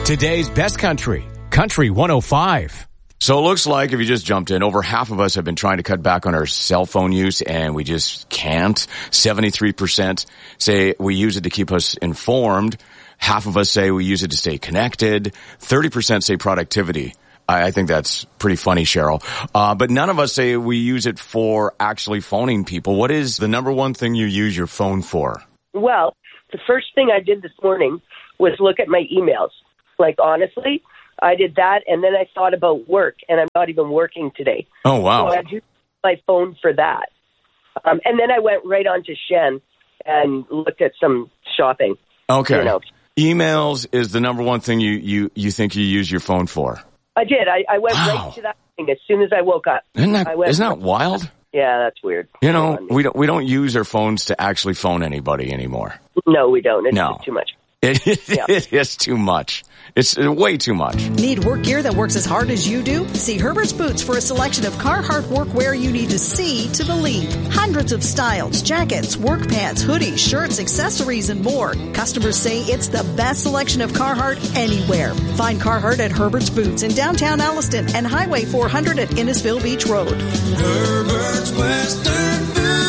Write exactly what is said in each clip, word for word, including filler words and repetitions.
Today's best country, Country one oh five. So it looks like, if you just jumped in, over half of us have been trying to cut back on our cell phone use, and we just can't. seventy-three percent say we use it to keep us informed. Half of us say we use it to stay connected. thirty percent say productivity. I, I think that's pretty funny, Cheryl. Uh, but none of us say we use it for actually phoning people. What is the number one thing you use your phone for? Well, the first thing I did this morning was look at my emails. Like, honestly, I did that, and then I thought about work, and I'm not even working today. Oh, wow. So I used my phone for that. Um, and then I went right on to Shen and looked at some shopping. Okay. You know. Emails is the number one thing you, you, you think you use your phone for. I did. I, I went Wow. right to that thing as soon as I woke up. Isn't that, I went, isn't that wild? Yeah, that's weird. You know, we don't, we don't use our phones to actually phone anybody anymore. No, we don't. It's No. just too much. It, Yeah. it is too much. It's way too much. Need work gear that works as hard as you do? See Herbert's Boots for a selection of Carhartt workwear you need to see to believe. Hundreds of styles, jackets, work pants, hoodies, shirts, accessories, and more. Customers say it's the best selection of Carhartt anywhere. Find Carhartt at Herbert's Boots in downtown Alliston and Highway four hundred at Innisfil Beach Road. Herbert's Western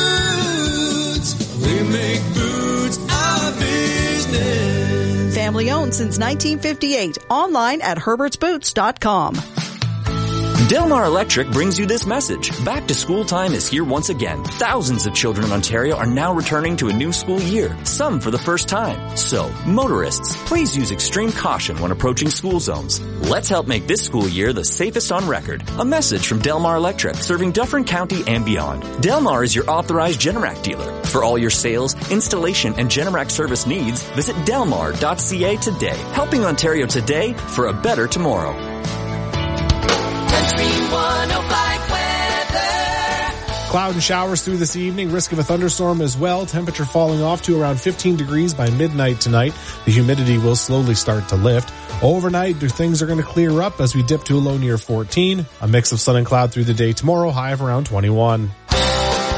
Boots. We make boots our business. Family owned since nineteen fifty-eight. Online at herberts boots dot com. Delmar Electric brings you this message. Back to school time is here once again. Thousands of children in Ontario are now returning to a new school year, some for the first time. So, motorists, please use extreme caution when approaching school zones. Let's help make this school year the safest on record. A message from Delmar Electric, serving Dufferin County and beyond. Delmar is your authorized Generac dealer. For all your sales, installation, and Generac service needs, visit delmar dot c a today. Helping Ontario today for a better tomorrow. Country one oh five weather. Cloud and showers through this evening. Risk of a thunderstorm as well. Temperature falling off to around fifteen degrees by midnight tonight. The humidity will slowly start to lift. Overnight, things are going to clear up as we dip to a low near fourteen. A mix of sun and cloud through the day tomorrow, high of around twenty-one.